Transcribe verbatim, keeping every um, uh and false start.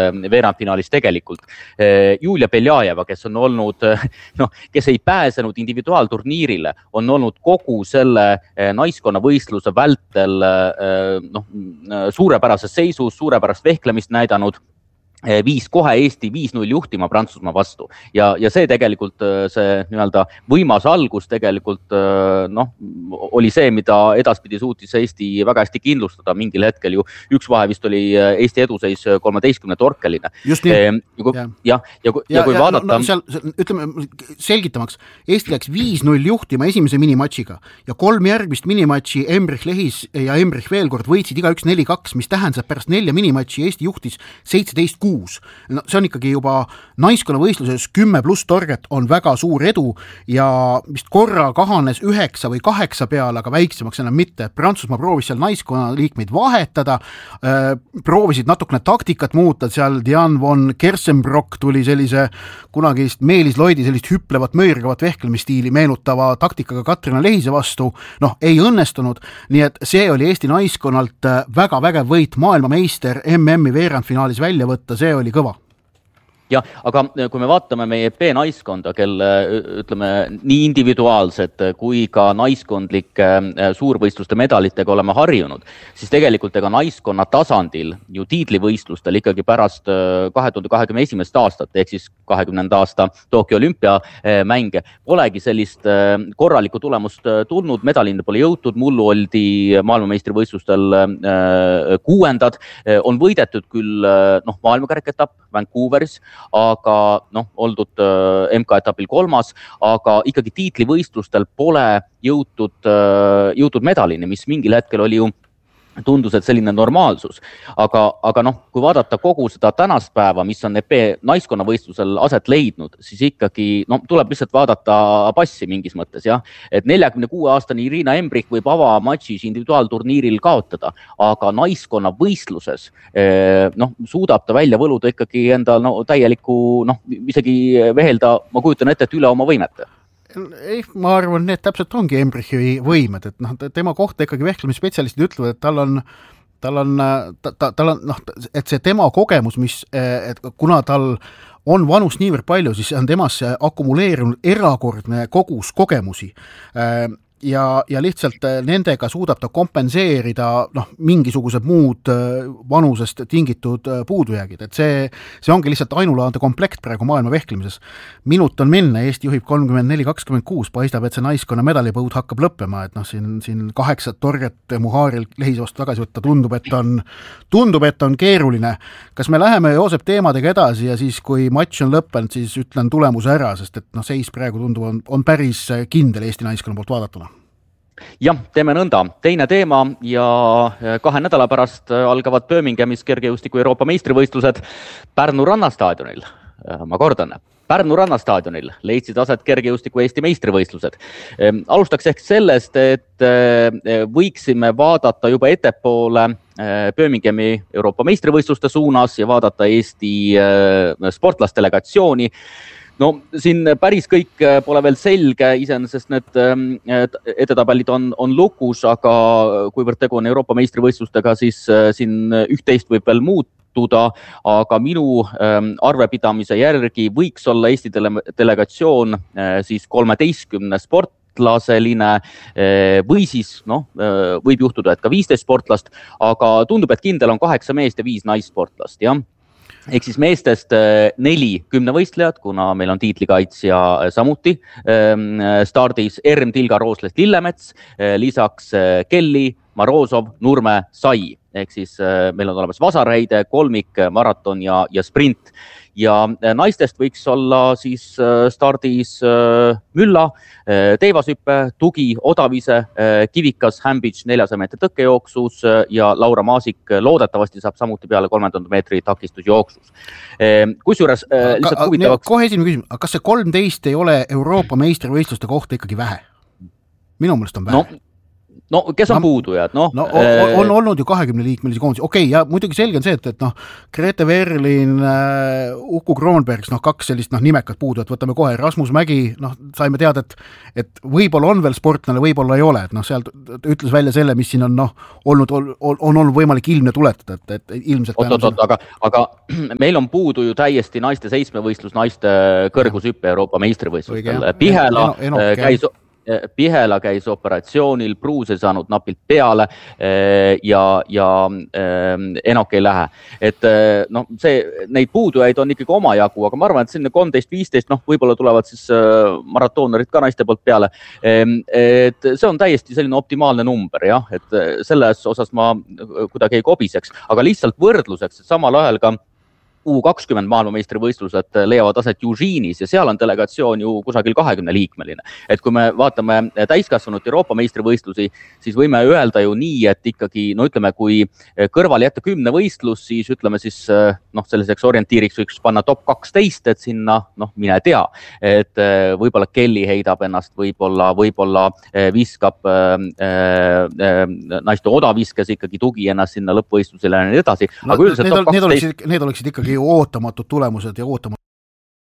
veerandfinaalis tegelikult. Julia Beljajeva, kes on olnud, noh, kes ei pääsenud individuaalturniirile, on olnud kogu selle naiskonna võistluse vältel noh, suurepärases seisus, suurepärast vehklemist näidanud, viis kohe Eesti viis null juhtima Prantsusmaa vastu. Ja, ja see tegelikult see nii-öelda võimas algus tegelikult noh, oli see, mida edaspidi suutis Eesti väga hästi kindlustada. Mingil hetkel ju üks vahe vist oli Eesti eduseis kolmeteistkümne torkeline. Just nii. Ja, ja, ja, ja, kui, ja, ja kui ja, vaadata... No, no, seal, ütleme, selgitamaks, Eesti läks viis null juhtima esimese minimatšiga ja kolm järgmist minimatši Embrich Lehis ja Embrich veel kord võitsid iga üks neli kaks, mis tähendab pärast nelja minimatši Eesti juhtis seitseteist kuus. No, see on ikkagi juba naiskonna võistluses kümme pluss torget on väga suur edu ja vist korra kahanes üheksa või kaheksa peale, aga väiksemaks enam mitte. Prantsusmaa proovis seal naiskonna liikmeid vahetada, äh, proovisid natukene taktikat muuta, seal Diane von Kersenbrock tuli sellise kunagist Meelis Loidi sellist hüplevat, möörgavat vehklemisstiili meenutava taktikaga Katrina Lehise vastu, noh, ei õnnestunud, nii et see oli Eesti naiskonnalt väga vägev võit, maailmameister M M-i veerandfinaalis välja võtta, see oli kõva. Ja, aga kui me vaatame meie B-naiskonda, kelle ütleme nii individuaalsed kui ka naiskondlike suurvõistluste medalitega oleme harjunud, siis tegelikult ega naiskonna tasandil ju tiitlivõistlustel ikkagi pärast kahe tuhande kahekümne esimest aastat, ehk siis kahekümnenda aasta Tokyo olümpiamänge, polegi sellist korralikku tulemust tulnud, medalinde pole jõutud, mullu oldi maailmameistrivõistlustel kuuendad, on võidetud küll noh, maailmakarikaetapp Vancouveris, aga noh, oldud M K-etapil kolmas, aga ikkagi tiitlivõistlustel pole jõutud, jõutud medalini, mis mingil hetkel oli ju tundus, et selline normaalsus. Aga, aga noh, kui vaadata kogu seda tänast päeva, mis on E P naiskonna võistlusel aset leidnud, siis ikkagi no, tuleb lihtsalt vaadata passi mingis mõttes. Jah? Et neljakümne kuue aastani Irina Embrich võib avamatšis individuaalturniiril kaotada, aga naiskonna võistluses noh, suudab ta välja võluda ikkagi enda no, täieliku, noh, isegi vehelda, ma kujutan ette, et üle oma võimete. Ei, ma arvan, need täpselt ongi Embrichi võimed, et noh, tema kohta ikkagi vehklemisspetsialistid ütlevad, et tal on, tal on, ta, ta, tal on noh, et see tema kogemus, mis, et kuna tal on vanust niivõrd palju, siis on temasse akumuleerunud erakordne kogus kogemusi. Ja, ja lihtsalt nendega suudab ta kompenseerida noh, mingisugused muud vanusest tingitud puudujäägid. Et see, see ongi lihtsalt ainulaadne komplekt praegu maailma vehklemises. Minut on minna, Eesti juhib kolmkümmend neli kakskümmend kuus, paistab, et see naiskonna medalipõud hakkab lõppema, et noh, siin, siin kaheksat torget Muharil Lehise vastu tagasi võtta tundub, et on, tundub, et on keeruline. Kas me läheme Joosep teemadega edasi ja siis, kui matš on lõppenud, siis ütlen tulemuse ära, sest et noh, seis praegu tundub, on, on päris kindel Eesti naiskonna poolt vaadatuna. Jah, teeme nõnda. Teine teema ja kahe nädala pärast algavad Birminghamis kergejõustiku Euroopa meistrivõistlused Pärnu rannastaadionil. Ma kordan, Pärnu rannastaadionil leidsid aset kergejõustiku Eesti meistrivõistlused. Alustaks ehk sellest, et võiksime vaadata juba ettepoole Birminghami Euroopa meistrivõistluste suunas ja vaadata Eesti sportlastdelegatsiooni. No siin päris kõik pole veel selge, iseenesest need edetabellid on, on lukus, aga kuivõrd tegu on Euroopa meistrivõistlustega, siis siin üht-teist võib veel muutuda, aga minu arvepidamise järgi võiks olla Eesti delegatsioon siis kolmeteistkümne sportlaseline või siis noh, võib juhtuda, et ka viisteist sportlast, aga tundub, et kindel on kaheksa meest ja viis naissportlast, jah. Ehk siis meestest neli kümnevõistlejad, kuna meil on tiitlikaitsja samuti stardis Erm Tilga Roosles Lillemets, lisaks Kelly, Marozov, Nurme, Sai. Ehk siis meil on olemas vasarheide, kolmik, maraton ja, ja sprint. Ja naistest võiks olla siis stardis Mülla, Teivashüppe, Tugi, Odavise, Kivikas, Hämbits neljasaja meetri tõkkejooksus ja Laura Maasik loodetavasti saab samuti peale kolmekümne meetri takistusjooksus. Kusjuures lihtsalt huvitavaks... Kohe esimene küsimus, kas see kolmteist ei ole Euroopa meistrivõistluste kohta ikkagi vähe? Minu mõelest on vähe. No, no kes on no, puudujad, noh no, on, on olnud ju kahekümne liikmelisi koondisi, okei okay,, ja muidugi selge on see, et, et noh, Grete Verlin, Uku Kroonbergs, noh kaks sellist noh, nimekat puudujat, võtame kohe, Rasmus Mägi, noh saime teada, et et võib-olla on veel sportlane, võib-olla ei ole, et noh, sealt ütles välja selle, mis siin on noh, olnud, on, on olnud võimalik ilmne tuletada, et, et ilmselt oot, oot, oot, aga, aga meil on puudu ju täiesti naiste seitsmevõistlus, naiste kõrgushüppe Euroopa meistrivõistlustel, Pihela eno, eno, käis Pihela käis operatsioonil, Pruus ei saanud napilt peale ja, ja Enok ei lähe. Et noh, see, neid puudujaid on ikkagi oma jagu, aga ma arvan, et selline kolmteist viisteist, noh, võib-olla tulevad siis maratoonerid ka naiste poolt peale. Et see on täiesti selline optimaalne number, jah, et selles osas ma kuidagi ei kobiseks, aga lihtsalt võrdluseks, et samal ajal ka U kakskümmend maailmameistrivõistlused leiavad aset Južiinis ja seal on delegatsioon ju kusagil kahekümne liikmeline. Et kui me vaatame täiskasvanud Euroopa meistrivõistlusi, siis võime öelda ju nii, et ikkagi, no ütleme, kui kõrvale jätta kümne võistlus, siis ütleme siis, noh, selliseks orientiiriks võiks panna top kaksteist, et sinna, noh, mine tea, et võib-olla Kelly heidab ennast, võib-olla, võib-olla viskab naiste odaviskes ikkagi tugi ennast sinna lõppvõistlusele ja nii edasi. No, aga üldiselt top kaksteist... Need oleksid ikkagi ootamatud tulemused ja ootamatud